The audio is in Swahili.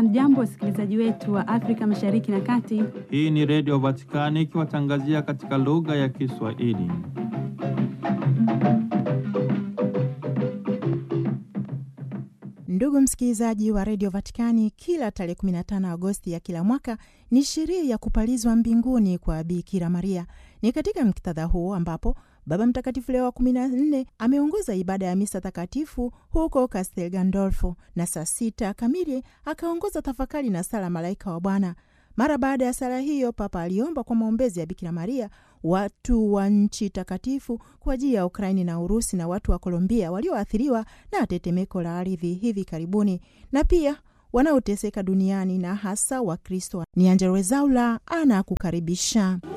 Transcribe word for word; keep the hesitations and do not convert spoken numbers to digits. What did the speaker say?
Hamjambo wasikilizaji wetu wa Afrika Mashariki na Kati. Hii ni Radio Vatikani ikiwatangazia katika lugha ya Kiswahili. Ndugu msikilizaji wa Radio Vatikani, kila tarehe kumi na tano Agosti ya kila mwaka ni sherehe ya kupalizwa mbinguni kwa Bikira Maria. Ni katika muktadha huo ambapo Baba Mtakatifu Leo wa kumi na nne ameongoza ibada ya misa takatifu huko Castel Gandolfo, na saa sita kamili akaongoza tafakari na sala Malaika wa Bwana. Mara baada ya sala hiyo, Papa aliomba kwa maombezi ya Bikira Maria watu wa nchi takatifu kwa ajili ya Ukraini na Urusi na watu wa Kolombia walioathiriwa na tetemeko la ardhi hivi karibuni, na pia wanaoteseka duniani na hasa wa Kristo. Ni Angella Rwezaula anakukaribisha.